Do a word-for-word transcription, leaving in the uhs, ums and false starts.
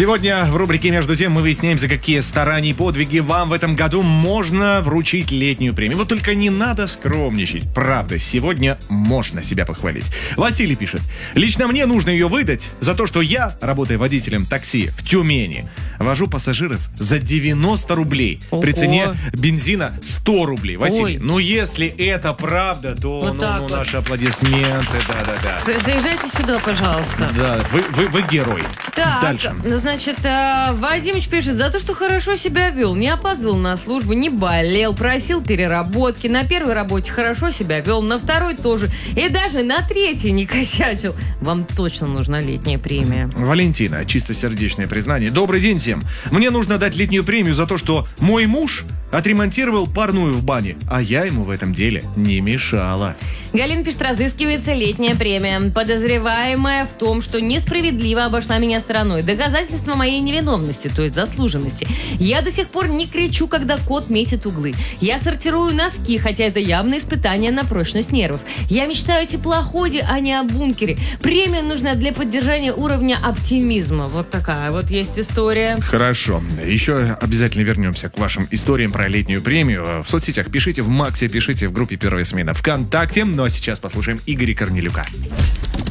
Сегодня в рубрике «Между тем» мы выясняем, за какие старания и подвиги вам в этом году можно вручить летнюю премию. Вот только не надо скромничать. Правда, сегодня можно себя похвалить. Василий пишет. Лично мне нужно ее выдать за то, что я, работая водителем такси в Тюмени, вожу пассажиров за девяносто рублей. Ого. При цене бензина сто рублей. Василий, Ой. ну если это правда, то Вот ну, так ну, вот. наши аплодисменты. Да-да-да. Заезжайте сюда, пожалуйста. Да, вы, вы, вы герой. Так, Дальше. значит, э, Вадимыч пишет, за то, что хорошо себя вел, не опаздывал на службу, не болел, просил переработки, на первой работе хорошо себя вел, на второй тоже, и даже на третьей не косячил. Вам точно нужна летняя премия. Валентина, чистосердечное признание. Добрый день всем. Мне нужно дать летнюю премию за то, что мой муж отремонтировал парную в бане, а я ему в этом деле не мешала. Галина пишет, разыскивается летняя премия, подозреваемая в том, что несправедливо обошла меня стороной. Доказательство моей невиновности, то есть заслуженности. Я до сих пор не кричу, когда кот метит углы. Я сортирую носки, хотя это явное испытание на прочность нервов. Я мечтаю о теплоходе, а не о бункере. Премия нужна для поддержания уровня оптимизма. Вот такая вот есть история. Хорошо. Еще обязательно вернемся к вашим историям про летнюю премию. В соцсетях пишите, в Максе пишите, в группе «Первая смена» ВКонтакте. Ну а сейчас послушаем Игоря Корнелюка.